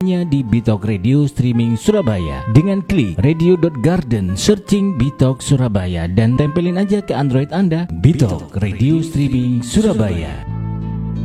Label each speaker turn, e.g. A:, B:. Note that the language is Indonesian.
A: hanya di Bitok Radio Streaming Surabaya. Dengan klik radio.garden, searching Bitok Surabaya dan tempelin aja ke Android Anda Bitok Radio Streaming Surabaya.